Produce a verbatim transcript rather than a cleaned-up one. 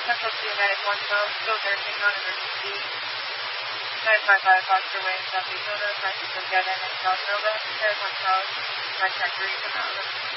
Central two, Medic one twelve, still nursing, non-emergency. nine five five Foster Way, Southeast Nova, Francisco Dead End, and South Nova. Medic one twelve, contact three from Alabama.